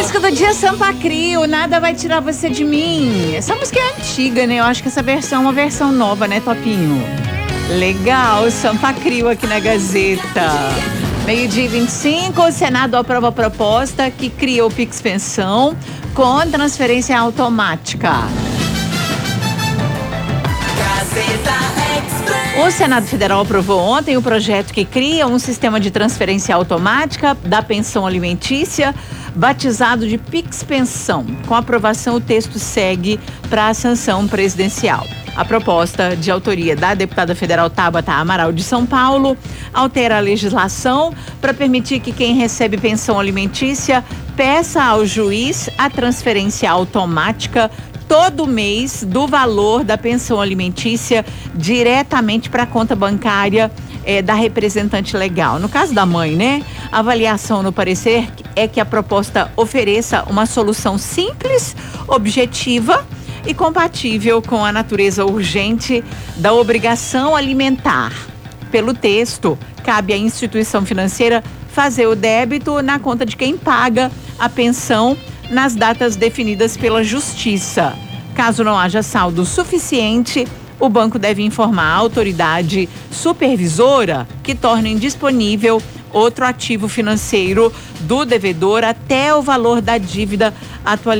Clássico do dia, Sampa Crio, Nada Vai Tirar Você de Mim. Essa música é antiga, né? Eu acho que essa versão é uma versão nova, né, Topinho? Legal, Sampa Crio aqui na Gazeta. 12h25, o Senado aprova a proposta que cria o Pix Pensão com transferência automática. O Senado Federal aprovou ontem o projeto que cria um sistema de transferência automática da pensão alimentícia, batizado de Pix Pensão. Com a aprovação, o texto segue para a sanção presidencial. A proposta, de autoria da deputada federal Tabata Amaral de São Paulo, altera a legislação para permitir que quem recebe pensão alimentícia peça ao juiz a transferência automática todo mês do valor da pensão alimentícia diretamente para a conta bancária da representante legal. No caso da mãe, né? A avaliação no parecer é que a proposta ofereça uma solução simples, objetiva e compatível com a natureza urgente da obrigação alimentar. Pelo texto, cabe à instituição financeira fazer o débito na conta de quem paga a pensão nas datas definidas pela Justiça. Caso não haja saldo suficiente, o banco deve informar a autoridade supervisora que torne indisponível outro ativo financeiro do devedor até o valor da dívida atualizado.